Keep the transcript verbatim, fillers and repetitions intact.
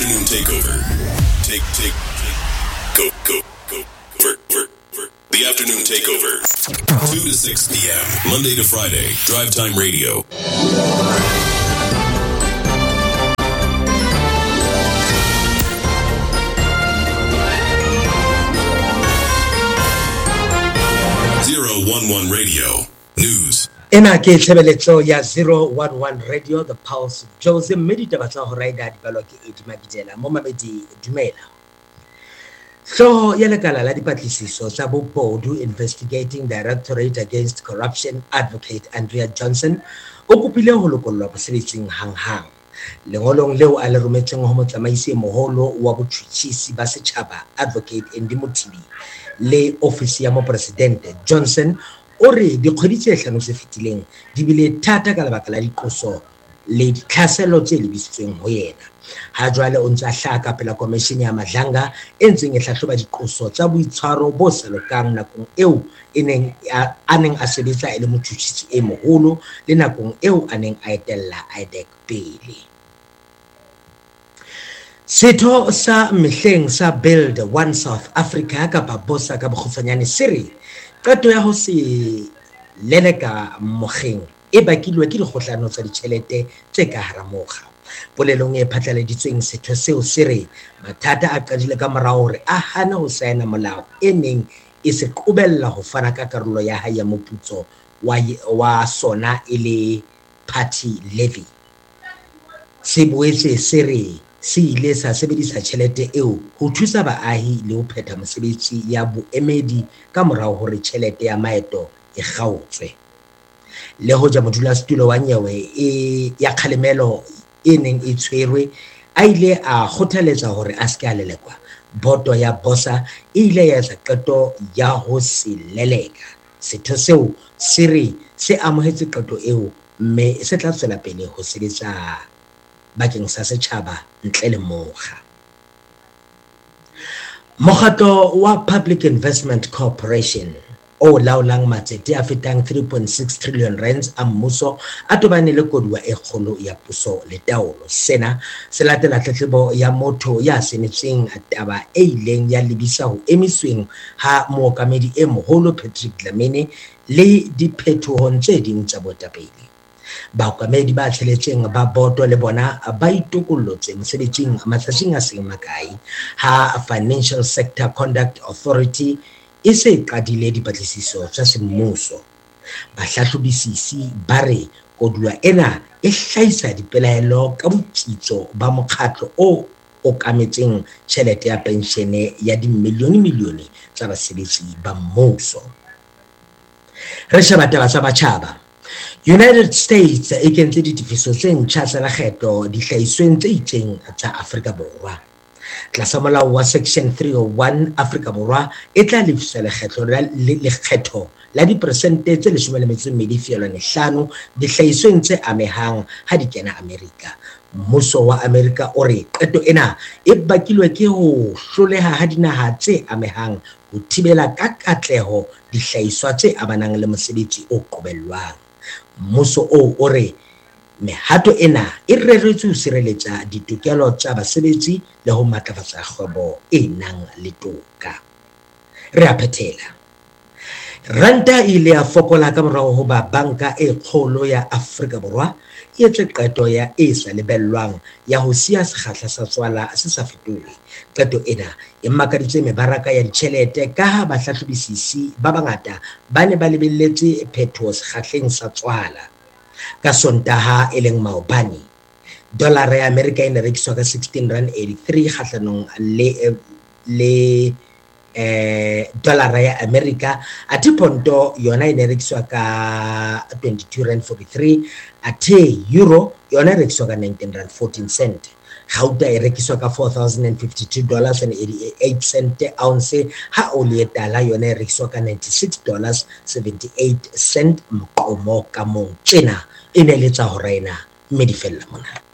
afternoon takeover. Take, take, take, go, go, go, ver, ver, ver. The afternoon takeover. two to six p.m. Monday to Friday. Drive Time Radio. zero one one Radio. News. Ena ke tshebeletso ya zero one one Radio, the Pulse. Jose medita batsa ho raida di balo ke edimagidela mo mabedi dumela. So ya lekala la dipatlisiso tsa bobodu Investigating Directorate Against Corruption Advocate Andrea Johnson o kopile ho lokollwa bosebetsing hanghang. Lengolong leo a le rometseng ho motsamaisi moholo wa botjhutjhisi ba setjhaba Advocate Andy Mothibi le ofisi ya mo presidente Johnson ore dikgwedi tse hlano tse fetileng di bile thata ka lebaka la diqoso le ditlhaselo tse lebisitsweng ho yena. Ha jwale o ntse a hlaka pela commission ya Madlanga e ntseng e hlahloba diqoso tsa boitshwaro bo sa lokang nakong eo e neng a neng a sebetsa e le motjhutjhisi e moholo le nakong eo a neng a etella I D E C pele. Setho sa mehleng sa Build One South Africa kapa bosa ka bokgutshwanyane sere qeto ya ho se leleka mokgeng e bakilwe ke dikgohlano tsa ditjhelete tse ka hara mokga. Polelong e phatlaladitsweng setho seo sere mathata a qadile ka morao hore a hana ho saena molao e neng e se qobella ho fana ka karolo ya hae ya moputso wa wa sona e le party levy. Se boetse sere se ile sa sebedisa tjhelete eo ho thusa baahi le ho phetha mosebetsi ya boemedi ka morao hore tjhelete ya maeto e kgaotswe. Le hoja modulasetulo wa nyewe e ya kgalemelo e neng e tshwerwe a ile a kgothaletsa hore a se ka lelekwa, boto ya bosa e ile ya etsa qeto ya ho se leleka. Setho seo se re se amohetse qeto eo mme se tla tswela pele ho sebetsa bakeng sa setjhaba ntle le mokga. Mokgatlo wa Public Investment Corporation o laolang matsete a fetang three point six trillion rands a mmuso a tobane le koduwa e kgolo ya puso le taolo. Sena se latela tletlebo ya motho ya senetseng taba e ileng ya lebisa ho emisweng ha mookamedi e moholo Patrick Dlamini le diphethohong tse ding tsa boetapele. Baokamedi ba tsheletseng ba boto le bona ba itokollotse mosebetsing matsatsing a seng makae ha Financial Sector Conduct Authority e se qadile dipatlisiso tsa semmuso. Bahlahlobisisi ba re koduwa ena e hlahisa dipelaelo ka botsitso ba mokgatlo o okametseng tjhelete ya penshene ya dimilione milione tsa basebetsi ba mmuso. Re sheba taba tsa batjhaba. United States e kentse ditifiso tse ntjha tsa lekgetho dihlahisweng tse itseng tsa Afrika Borwa. Tlasa molao wa section three oh one Afrika Borwa e tla lefisa lekgetho la lekgetho la diperesente tse leshome le metso e mmedi feelwane hlano dihlahisweng tse amehang ha di kena Amerika. Mmuso wa Amerika o re qeto ena e bakilwe ke ho hloleha ha dinaha tse amehang ho thibela ka katleho dihlahiswa tse amanang le mosebetsi o qobellwang. Mmuso o o re mehato ena e reretswe ho sireletsa ditokelo tsa basebetsi le ho matlafatsa kgwebo e nang le toka. Re a phethela. Ranta ile ya fokola ka morao ho ba banka e kgolo ya Afrika Borwa e etse qeto ya e sa lebellwang ya ho siya sekgahla sa tswala se sa fetohe. Qeto ena e makaditse mebaraka ya ditjhelete ka ha bahlahlobisisi ba bangata ba ne ba lebelletse phethoho sekgahleng sa tswala. Ka Sontaha e leng maobane dollar ya America e ne rekiswa ka sixteen rand eighty-three kgahlanong le le eh dollar ya America. Athe ponto yona e ne rekiswa ka twenty-two rand forty-three, athe euro yona e rekiswa ka nineteen rand fourteen cent. Gauta e rekiswa ka four thousand fifty-two dollars and eighty-eight cent ounce, ha oli e tala yona e rekiswa ka ninety-six dollars seventy-eight cent moqomo ka mong. Tsena e ne le tsa ho rena mme di fella mona.